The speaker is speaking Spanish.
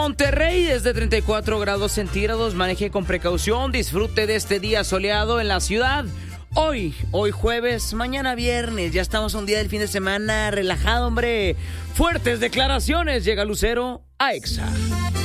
Monterrey es de 34 grados centígrados. Maneje con precaución. Disfrute de este día soleado en la ciudad. Hoy jueves, mañana viernes. Ya estamos un día del fin de semana relajado, hombre. Fuertes declaraciones. Llega Lucero a Exa.